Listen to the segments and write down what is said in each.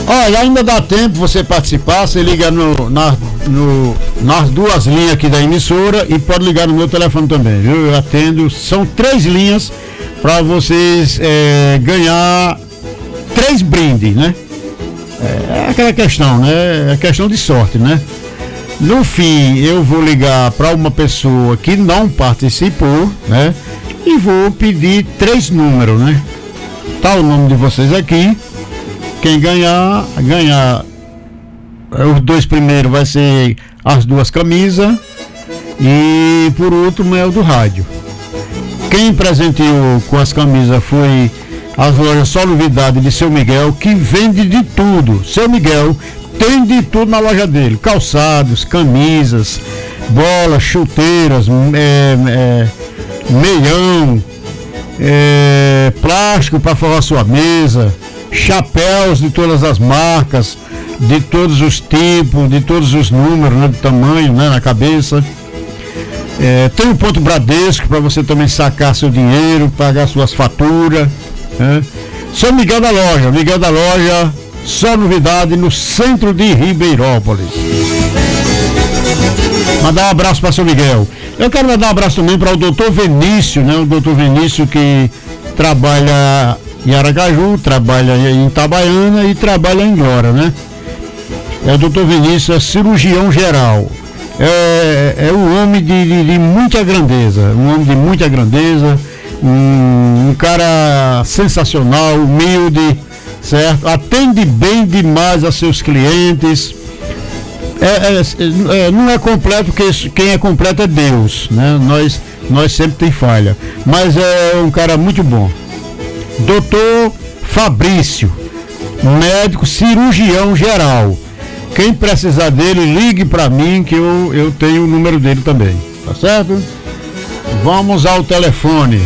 Olha, ainda dá tempo você participar, você liga nas duas linhas aqui da emissora e pode ligar no meu telefone também, viu? Eu atendo, são 3 linhas para vocês ganhar 3 brindes, né? É aquela questão, né? É questão de sorte, né? No fim, eu vou ligar para uma pessoa que não participou, né? E vou pedir 3 números, né? Tá o nome de vocês aqui. Quem ganhar, os 2 primeiros vai ser as 2 camisas e por último é o do rádio. Quem presenteou com as camisas foi as lojas Só Novidade de Seu Miguel, que vende de tudo. Seu Miguel tem de tudo na loja dele: calçados, camisas, bolas, chuteiras, meião, plástico para forrar sua mesa, chapéus de todas as marcas, de todos os tipos, de todos os números, né, de tamanho, né, na cabeça. Tem um ponto Bradesco para você também sacar seu dinheiro, pagar suas faturas, né? São Miguel da Loja, Só Novidade, no centro de Ribeirópolis. Mandar um abraço para São Miguel. Eu quero mandar um abraço também para o doutor Vinícius, né? O doutor Vinícius que trabalha em Aracaju, trabalha em Itabaiana e trabalha em Glória, né? O doutor Vinícius é cirurgião geral. É um homem de muita grandeza, um cara sensacional, humilde, certo? Atende bem demais a seus clientes. Não é completo, porque quem é completo é Deus, né? Nós sempre tem falha, mas é um cara muito bom. Doutor Fabrício, médico cirurgião geral. Quem precisar dele, ligue para mim que eu tenho o número dele também, tá certo? Vamos ao telefone.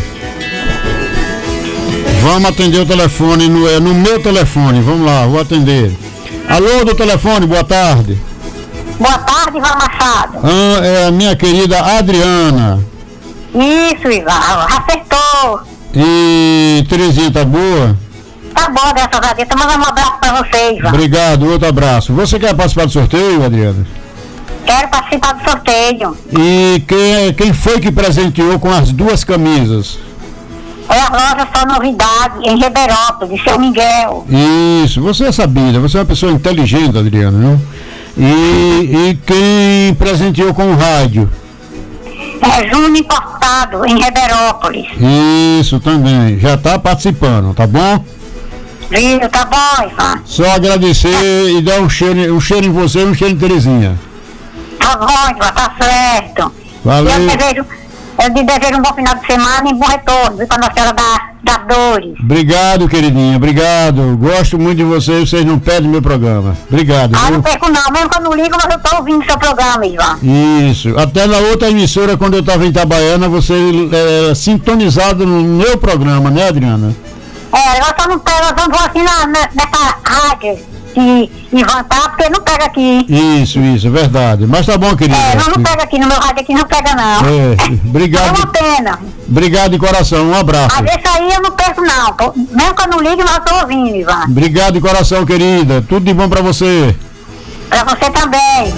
Vamos atender o telefone, no meu telefone, vamos lá, vou atender. Alô, do telefone, boa tarde. Boa tarde, Ivan Machado. É a minha querida Adriana. Isso, Ivan, acertou. E Terezinha, tá boa? Tá bom, graças a Deus. Tô mandando um abraço pra vocês, Ivan. Obrigado, outro abraço. Você quer participar do sorteio, Adriana? Quero participar do sorteio. E quem foi que presenteou com as 2 camisas? É a loja Só Novidade, em Ribeirópolis, de Seu Miguel. Isso, você é sabida, você é uma pessoa inteligente, Adriana, né? E quem presenteou com o rádio? É Júnior Importado, em Ribeirópolis. Isso também, já tá participando, tá bom? Viu, tá bom, Ivan. Só agradecer e dar um cheiro em você e um cheiro em Terezinha. Tá bom, Ivan, tá certo. Valeu. Eu te desejo um bom final de semana e bom retorno, viu, pra Nossa Senhora das Dores. Obrigado, queridinha, obrigado. Gosto muito de vocês não perdem meu programa. Obrigado. Ah, não perco não, mesmo que eu não ligo, mas eu tô ouvindo seu programa, Ivan. Isso, até na outra emissora, quando eu estava em Itabaiana, você sintonizado no meu programa, né, Adriana? Eu só não pego, eu vou assim nessa rádio de Ivan, tá? Porque não pega aqui. Isso, verdade. Mas tá bom, querida. Não pega aqui, no meu rádio aqui não pega não. Obrigado. É uma pena. Obrigado de coração, um abraço. Mas esse aí eu não perco não, mesmo que eu não ligue, mas eu tô ouvindo, Ivan. Obrigado de coração, querida. Tudo de bom pra você. Pra você também.